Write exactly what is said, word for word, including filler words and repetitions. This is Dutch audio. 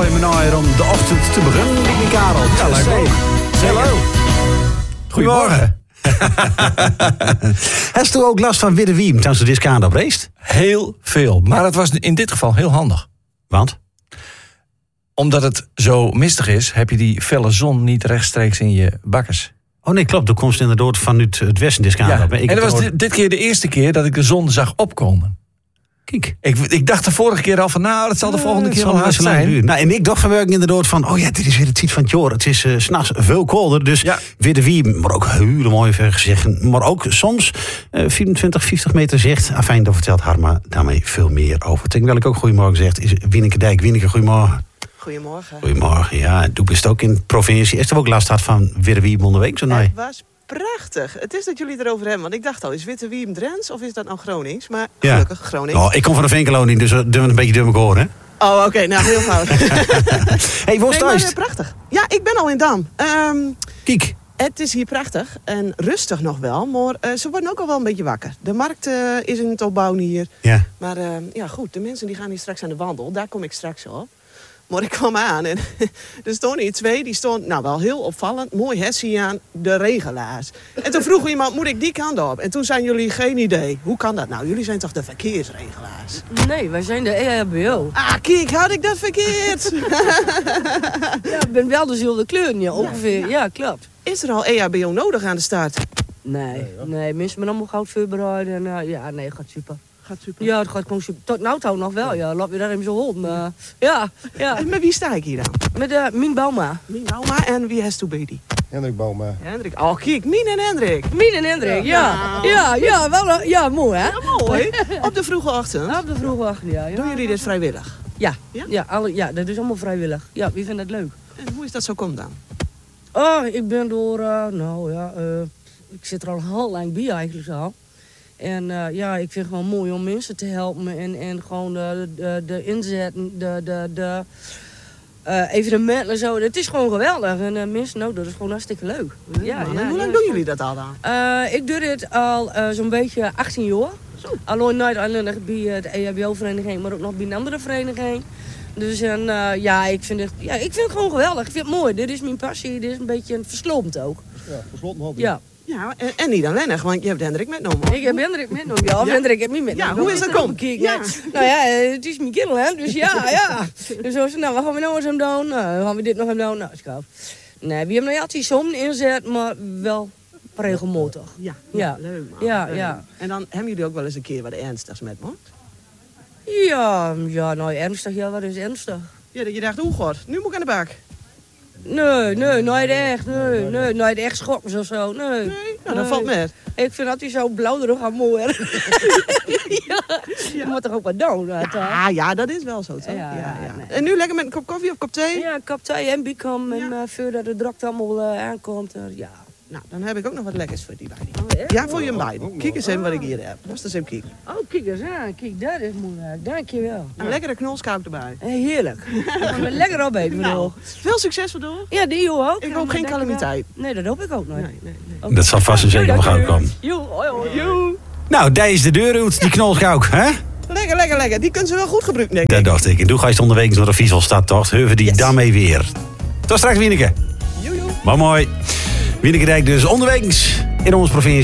alleen maar naar om de ochtend te beginnen. Lieve Karel. Ja, lijkt me ook. Hallo. Goedemorgen. Hast u ook last van Witte Wiem tijdens de discount op reist? Heel veel. Maar het was in dit geval heel handig. Want? Omdat het zo mistig is, heb je die felle zon niet rechtstreeks in je bakkers. Oh nee, klopt. De komst inderdaad vanuit het westen discount Ja. op. Ik En dat was hoor... dit, dit keer de eerste keer dat ik de zon zag opkomen. Kijk. Ik, ik dacht de vorige keer al van, nou, dat zal de volgende Uh, keer het wel zal hard wel zo lang zijn. duren. Nou, en ik dacht vanwege inderdaad van, oh ja, dit is weer het tijd van het jaar. Het is uh, 's nachts veel kolder, dus Ja. Witte Wiem, maar ook hele mooie vergezichten. Maar ook soms uh, vierentwintig, vijftig meter zicht. Afijn, daar vertelt Harma daarmee veel meer over. Terwijl ik ook goedemorgen zegt, is Wieneke Dijk. Wieneke, goedemorgen. Goedemorgen. Goedemorgen, ja. Doe best ook in de provincie. Is er ook last had van Witte Wiem onderweek? Zo nee. Het was prachtig. Het is dat jullie het erover hebben. Want ik dacht al, is Witte Wiem Drents of is dat nou Gronings? Maar Ja. gelukkig Gronings. Oh, ik kom van de Vinkeloning, dus we doen het een beetje dubbel hoor, hè? Oh, oké. Okay, nou, heel fout. Hey, waar is Nee, maar, thuis? eh, prachtig. Ja, ik ben al in Dam. Um, Kijk. het is hier prachtig en rustig nog wel. Maar uh, ze worden ook al wel een beetje wakker. De markt uh, is in het opbouwen hier. Ja. Maar uh, ja, goed. De mensen die gaan hier straks aan de wandel. Daar kom ik straks op. Maar ik kwam aan en er stonden hier twee, die stonden nou wel heel opvallend, mooi hessie aan, de regelaars. En toen vroeg iemand, moet ik die kant op? En toen zijn jullie geen idee. Hoe kan dat nou? Jullie zijn toch de verkeersregelaars? Nee, wij zijn de E H B O. Ah, kijk, had ik dat verkeerd? Ja, ik ben wel dezelfde kleur, ja, ongeveer. Ja, ja, klopt. Is er al E H B O nodig aan de start? Nee, nee, mensen zijn allemaal goud voorbereid en uh, ja, nee, gaat super. Gaat super. Ja, het gaat gewoon super. Tot nou toe nog wel, ja. Laat me daar even zo rond. Maar ja, ja. En met wie sta ik hier dan? Met uh, Mien Bauma. Mien Bauma en wie has to baby? Hendrik Bauma. Hendrik. Oh, kijk, Mien en Hendrik. Mien en Hendrik, ja. Ja, ja, wel, uh, ja, mooi hè? Ja, mooi. Op de vroege ochtend. Op de vroege wachten, ja. ja. Doen jullie dit vrijwillig? Ja, Ja? ja, alle, ja, dat is allemaal vrijwillig. Ja, wie vindt het leuk? En hoe is dat zo komt dan? Oh, ik ben door, uh, nou ja, uh, ik zit er al heel lang bij eigenlijk al. En uh, ja, ik vind het gewoon mooi om mensen te helpen en, en gewoon de, de, de inzetten, de, de, de uh, evenementen en zo. Het is gewoon geweldig en uh, mensen, nou, dat is gewoon hartstikke leuk. Ja, ja, en hoe lang doen jullie dat al dan? Uh, ik doe dit al uh, zo'n beetje achttien jaar. Zo. Alleen niet alleen bij de E H B O-vereniging, maar ook nog bij een andere vereniging. Dus en, uh, ja, ik vind het, ja, ik vind het gewoon geweldig. Ik vind het mooi. Dit is mijn passie. Dit is een beetje verslopend ook. Ja, gesloten hobby. Ja. Ja, en, en niet alleen, want je hebt Hendrik metgenomen. Ik heb Hendrik metgenomen. Ja, of Ja? Hendrik heeft me metgenomen. Ja, hoe is dat kom? Kijk, Ja. ja. Nou ja, het is mijn kinderen, hè. Dus ja, ja. Dus zo, nou, wat gaan we nou eens hem doen? Nou, gaan we dit nog hem doen? Nou, is gaaf. Nee, we hebben nou altijd zo'n inzet, maar wel regelmatig. Ja, Ja. leuk man. Ja, Leuk. ja. En dan hebben jullie ook wel eens een keer wat ernstigs met me? Ja, ja, nou ernstig, ja, wat is ernstig? Ja, dat je dacht, oeh god, nu moet ik aan de bak. Nee, nee, nooit echt. Nee, nee, nooit echt schokken of zo. Nee. Nee, nou, dat valt met. Ik vind dat hij zo blauwdruk aan mooi is. Ja, je moet toch ook wat doen? Ja, Ah ja, dat is wel zo, toch? Ja, ja, nee. En nu lekker met een kop koffie of kop thee? ja, kap thee en bikam. En Ja. uh, voordat de drakt allemaal uh, aankomt. Uh, ja. Nou, dan heb ik ook nog wat lekkers voor die beiden. Oh, echt? Ja, voor je beiden. Kijk eens even wat ik hier heb. Moest eens even kijken. Oh, kijk eens aan. Kijk, dat is moeilijk. Dankjewel. Een lekkere knolskuip erbij. Hey, heerlijk. We gaan er lekker op eten. Nou, veel succes vandoor. Ja, die joh ook. Ik Ja, hoop maar geen dankjewel. calamiteit. Nee, dat hoop ik ook nooit. Nee, nee, nee. Oké. Dat zal vast en zeker nog gauw komen. Jo, hoi, hoi. Joe. Nou, daar is de deur uit, die knolschouk, hè? Lekker, lekker, lekker. Die kunnen ze wel goed gebruiken, denk ik. Dat dacht ik. En toen ga je onderweg naar de Vieselstad, toch? Heuven die Yes. daarmee weer. Tot straks, Wieneke. Joe, joe. Maar mooi. Wieneke Dijk dus onderwegs in onze provincie.